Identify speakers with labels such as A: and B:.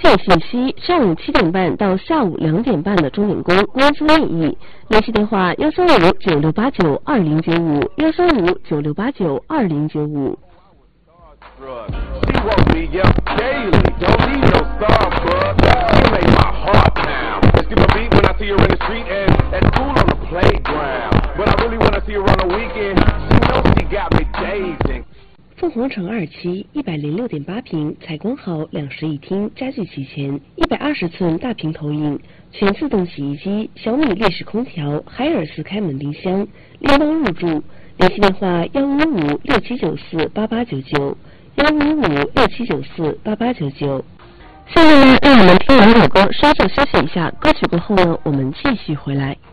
A: 件信息：上午7点半到下午2点半的钟点工，工资另议。联系电话：13596892095，13596892095。
B: She woke me up daily, don't need no Starbucks. She make my heart pound. Let's skip a beat when I see her in the street and at school on the playground. But I really wanna see her on the weekend. She knows she got me dazing.
A: 凤凰城2期106.8平，采光好，2室1厅，家具齐全，120寸大屏投影，全自动洗衣机，小米立式空调，海尔斯开门冰箱，拎包入住。联系电话：15567948899，15567948899。下面呢，让我们听2首歌，稍作休息一下。歌曲过后呢，我们继续回来。